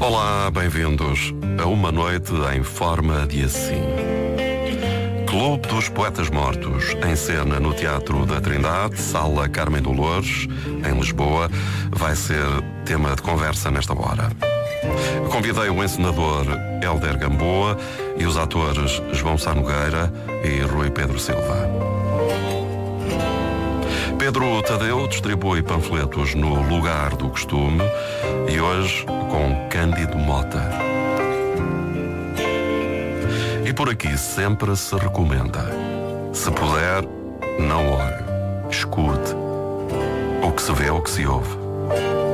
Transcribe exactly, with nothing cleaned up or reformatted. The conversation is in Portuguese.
Olá, bem-vindos a uma noite em forma de assim. Clube dos Poetas Mortos, em cena no Teatro da Trindade, Sala Carmen Dolores, em Lisboa, vai ser tema de conversa nesta hora. Convidei o encenador Hélder Gamboa e os atores João Sá Nogueira e Rui Pedro Silva. Pedro Tadeu distribui panfletos no Lugar do Costume e hoje com Cândido Mota. E por aqui sempre se recomenda: se puder, não olhe, escute. O que se vê é o que se ouve.